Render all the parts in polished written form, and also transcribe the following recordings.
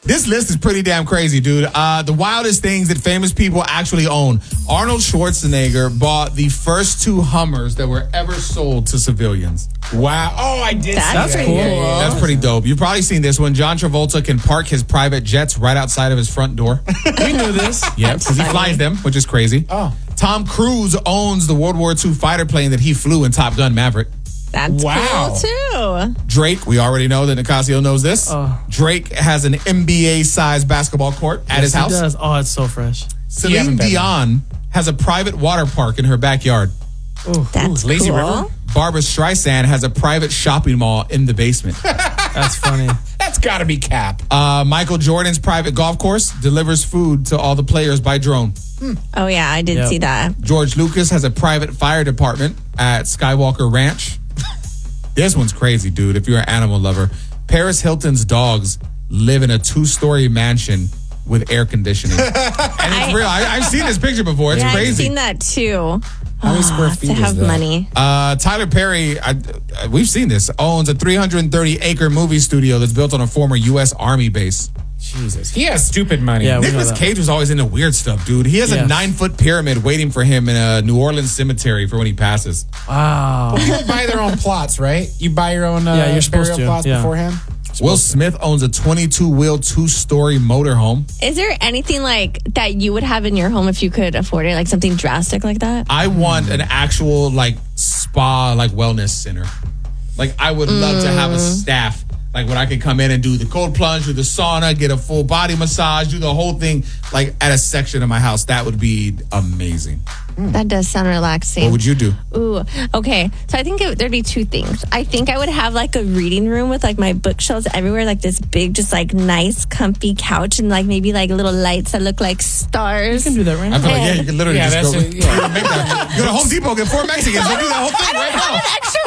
This list is pretty damn crazy, dude. The wildest things that famous people actually own. Arnold Schwarzenegger bought the first 2 Hummers that were ever sold to civilians. Wow. Oh, I did. That's cool. That's pretty dope. You've probably seen this one. John Travolta can park his private jets right outside of his front door. We knew this. Yeah, because he flies them, which is crazy. Oh. Tom Cruise owns the World War II fighter plane that he flew in Top Gun Maverick. That's Wow. cool, too. Drake, we already know that Nicasio knows this. Oh. Drake has an NBA-sized basketball court at his house. He does. Oh, it's so fresh. Celine haven't been Dion has a private water park in her backyard. That's Lazy cool. River? Barbara Streisand has a private shopping mall in the basement. That's funny. That's got to be cap. Michael Jordan's private golf course delivers food to all the players by drone. Oh, yeah, I did see that. George Lucas has a private fire department at Skywalker Ranch. This one's crazy, dude, if you're an animal lover. Paris Hilton's dogs live in a 2-story mansion with air conditioning. And it's real. I've seen this picture before. It's Yeah, crazy. I've seen that, too. How many square feet To is have that? money. Tyler Perry, we've seen this, owns a 330-acre movie studio that's built on a former U.S. Army base. Jesus. He has stupid money. Yeah, we know Nicolas that. Cage was always into weird stuff, dude. He has a Yes. 9-foot pyramid waiting for him in a New Orleans cemetery for when he passes. Wow. People buy their own plots, right? You buy your own Yeah, you're supposed burial to. plots Yeah. beforehand? Will Smith owns a 22-wheel, 2-story motorhome. Is there anything like that you would have in your home if you could afford it? Like something drastic like that? I want an actual like spa, like wellness center. Like I would love to have a staff. Like when I could come in and do the cold plunge, do the sauna, get a full body massage, do the whole thing like at a section of my house. That would be amazing. That does sound relaxing. What would you do? Ooh, okay. So I think there'd be 2 things. I think I would have like a reading room with like my bookshelves everywhere, like this big, just like nice, comfy couch, and like maybe like little lights that look like stars. You can do that right I now. feel like, yeah, you can literally Yeah, just go. that's it, Make that. You go to Home Depot, get 4 Mexicans. They do that whole thing right now. Extra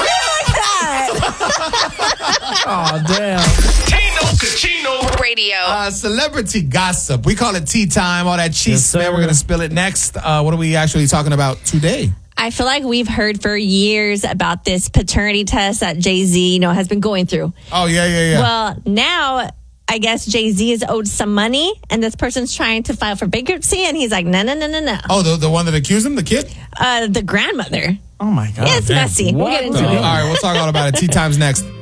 room like that. Oh, damn. Tino Cucino Radio. Celebrity gossip. We call it tea time. All that cheese, Yes, man. sir. We're going to spill it next. What are we actually talking about today? I feel like we've heard for years about this paternity test that Jay-Z, has been going through. Oh, yeah. Well, now I guess Jay-Z is owed some money, and this person's trying to file for bankruptcy, and he's like, no. Oh, the one that accused him, the kid? The grandmother. Oh, my God. Yeah, it's messy. We'll get into All it. right, we'll talk all about it. Tea time's next.